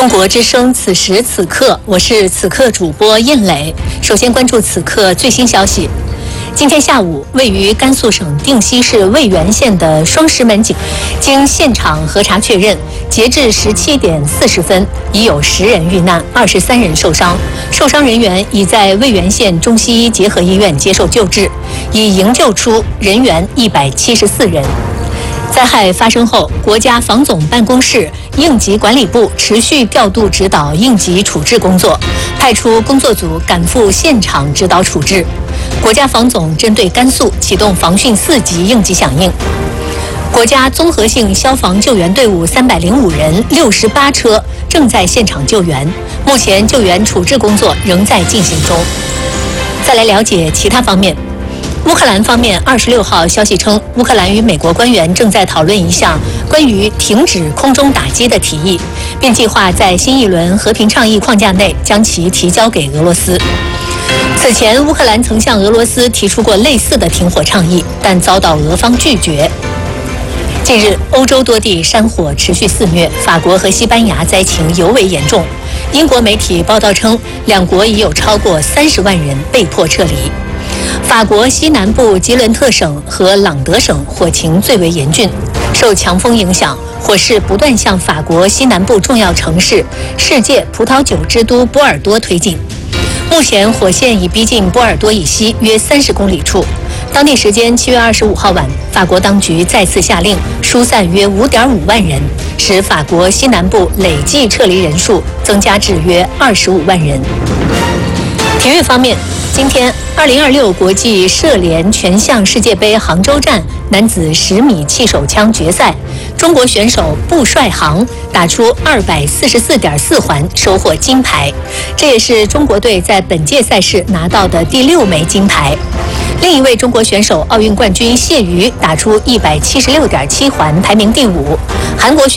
中国之声，此时此刻，我是此刻主播印磊。首先关注此刻最新消息。今天下午，位于甘肃省定西市渭源县的双石门警，经现场核查确认，截至17点40分，已有10人遇难，23人受伤。受伤人员已在渭源县中西医结合医院接受救治，已营救出人员174人。灾害发生后，国家防总办公室应急管理部持续调度指导应急处置工作，派出工作组赶赴现场指导处置。国家防总针对甘肃启动防汛4级应急响应。国家综合性消防救援队伍305人，68车正在现场救援，目前救援处置工作仍在进行中。再来了解其他方面。乌克兰方面26号消息称，乌克兰与美国官员正在讨论一项关于停止空中打击的提议，并计划在新一轮和平倡议框架内将其提交给俄罗斯。此前，乌克兰曾向俄罗斯提出过类似的停火倡议，但遭到俄方拒绝。近日，欧洲多地山火持续肆虐，法国和西班牙灾情尤为严重。英国媒体报道称，两国已有超过30万人被迫撤离。法国西南部吉伦特省和朗德省火情最为严峻，受强风影响，火势不断向法国西南部重要城市、世界葡萄酒之都波尔多推进。目前，火线已逼近波尔多以西约30公里处。当地时间7月25号晚，法国当局再次下令疏散约5.5万人，使法国西南部累计撤离人数增加至约25万人。体育方面，今天2026国际射联全项世界杯杭州站男子10米气手枪决赛，中国选手布帅航打出244.4环，收获金牌，这也是中国队在本届赛事拿到的第6枚金牌。另一位中国选手奥运冠军谢瑜打出176.7环，排名第5。韩国